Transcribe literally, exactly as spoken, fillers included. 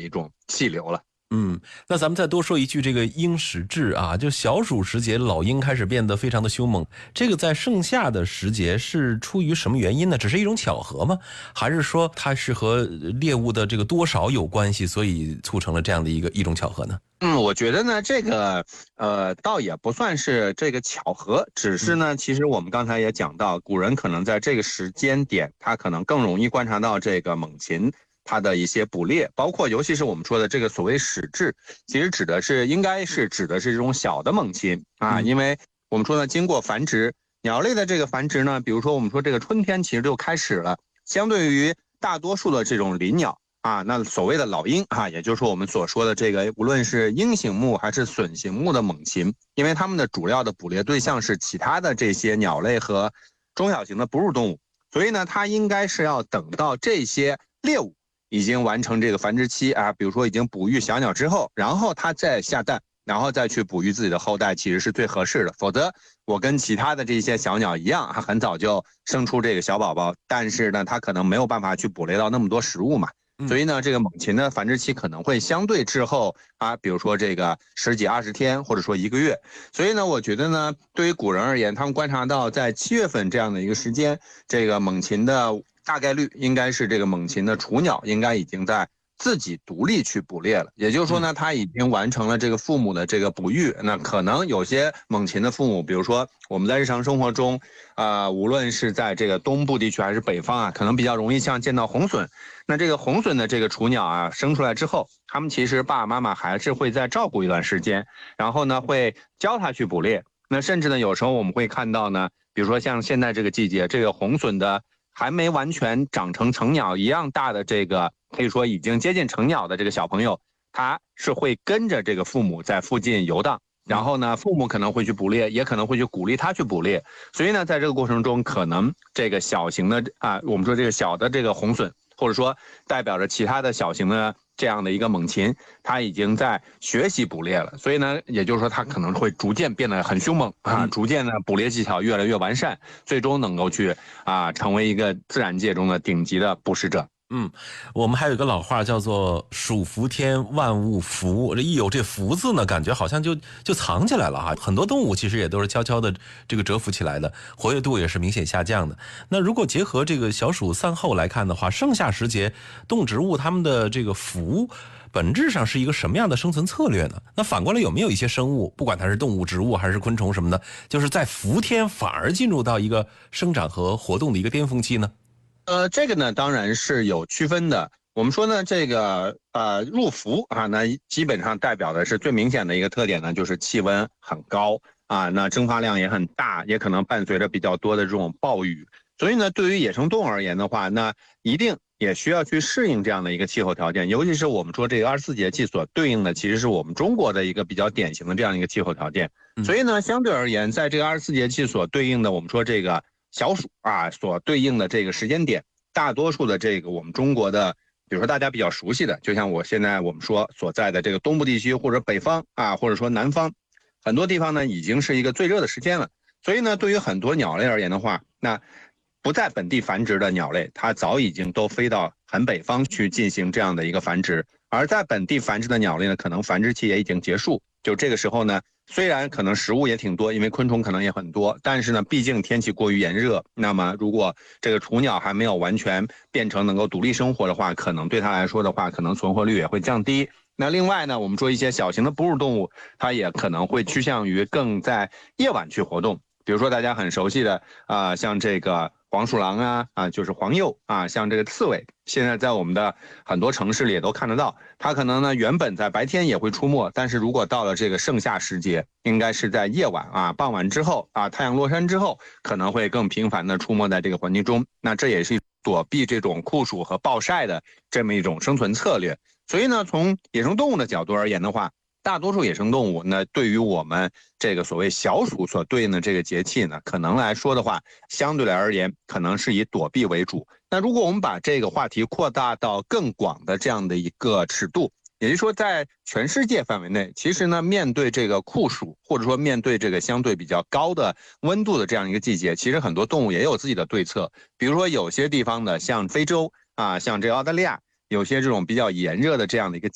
一种气流了。 嗯，那咱们再多说一句这个鹰始至啊，就小暑时节老鹰开始变得非常的凶猛，这个在盛夏的时节是出于什么原因呢？只是一种巧合吗？还是说它是和猎物的这个多少有关系，所以促成了这样的一个一种巧合呢？ 嗯，我觉得呢，这个呃，倒也不算是这个巧合，只是呢，其实我们刚才也讲到，古人可能在这个时间点，他可能更容易观察到这个猛禽它的一些捕猎，包括尤其是我们说的这个所谓始至，其实指的是应该是指的是这种小的猛禽啊，因为我们说呢，经过繁殖，鸟类的这个繁殖呢，比如说我们说这个春天其实就开始了，相对于大多数的这种林鸟。啊，那所谓的老鹰啊，也就是说我们所说的这个，无论是鹰形目还是隼形目的猛禽，因为它们的主要的捕猎对象是其他的这些鸟类和中小型的哺乳动物，所以呢，它应该是要等到这些猎物已经完成这个繁殖期啊，比如说已经哺育小鸟之后，然后它再下蛋，然后再去哺育自己的后代，其实是最合适的。否则，我跟其他的这些小鸟一样，它很早就生出这个小宝宝，但是呢，它可能没有办法去捕猎到那么多食物嘛。所以呢，这个猛禽的繁殖期可能会相对滞后啊，比如说这个十几二十天，或者说一个月。所以呢，我觉得呢，对于古人而言，他们观察到在七月份这样的一个时间，这个猛禽的大概率应该是这个猛禽的雏鸟应该已经在自己独立去捕猎了，也就是说呢，它已经完成了这个父母的这个哺育。那可能有些猛禽的父母，比如说我们在日常生活中，啊、呃，无论是在这个东部地区还是北方啊，可能比较容易像见到红隼。那这个红隼的这个雏鸟啊，生出来之后，他们其实爸爸妈妈还是会再照顾一段时间，然后呢会教它去捕猎。那甚至呢，有时候我们会看到呢，比如说像现在这个季节，这个红隼的还没完全长成成鸟一样大的这个。可以说已经接近成鸟的这个小朋友，他是会跟着这个父母在附近游荡，然后呢，父母可能会去捕猎，也可能会去鼓励他去捕猎。所以呢，在这个过程中，可能这个小型的啊，我们说这个小的这个红隼，或者说代表着其他的小型的这样的一个猛禽，它已经在学习捕猎了。所以呢，也就是说，它可能会逐渐变得很凶猛啊，逐渐呢捕猎技巧越来越完善，最终能够去啊成为一个自然界中的顶级的捕食者。 嗯，我们还有一个老话叫做暑伏天万物伏，这一有这伏字呢，感觉好像就就藏起来了哈。很多动物其实也都是悄悄的这个蛰伏起来的，活跃度也是明显下降的。那如果结合这个小暑散后来看的话，盛夏时节动植物它们的这个伏本质上是一个什么样的生存策略呢？那反过来有没有一些生物，不管它是动物、植物还是昆虫什么的，就是在伏天反而进入到一个生长和活动的一个巅峰期呢？ 呃，这个呢当然是有区分的。我们说呢，这个呃入伏啊，那基本上代表的是最明显的一个特点呢，就是气温很高啊，那蒸发量也很大，也可能伴随着比较多的这种暴雨。所以呢，对于野生动物而言的话，那一定也需要去适应这样的一个气候条件，尤其是我们说这个二十四节气所对应的，其实是我们中国的一个比较典型的这样一个气候条件。所以呢，相对而言，在这个二十四节气所对应的，我们说这个小暑啊，所对应的这个时间点，大多数的这个我们中国的，比如说大家比较熟悉的，就像我现在我们说所在的这个东部地区或者北方啊，或者说南方，很多地方呢已经是一个最热的时间了。所以呢，对于很多鸟类而言的话，那不在本地繁殖的鸟类，它早已经都飞到很北方去进行这样的一个繁殖，而在本地繁殖的鸟类呢，可能繁殖期也已经结束。就这个时候呢，虽然可能食物也挺多，因为昆虫可能也很多，但是呢，毕竟天气过于炎热，那么如果这个雏鸟还没有完全变成能够独立生活的话，可能对它来说的话，可能存活率也会降低。那另外呢，我们说一些小型的哺乳动物，它也可能会趋向于更在夜晚去活动，比如说大家很熟悉的啊、呃，像这个黄鼠狼啊啊，就是黄鼬啊，像这个刺猬，现在在我们的很多城市里也都看得到。它可能呢原本在白天也会出没，但是如果到了这个盛夏时节，应该是在夜晚啊，傍晚之后啊，太阳落山之后，可能会更频繁的出没在这个环境中。那这也是躲避这种酷暑和暴晒的这么一种生存策略。所以呢，从野生动物的角度而言的话，大多数野生动物呢，对于我们这个所谓小暑所对应的这个节气呢，可能来说的话，相对来而言，可能是以躲避为主。那如果我们把这个话题扩大到更广的这样的一个尺度，也就是说，在全世界范围内，其实呢，面对这个酷暑，或者说面对这个相对比较高的温度的这样一个季节，其实很多动物也有自己的对策。比如说，有些地方呢，像非洲啊，像这个澳大利亚，有些这种比较炎热的这样的一个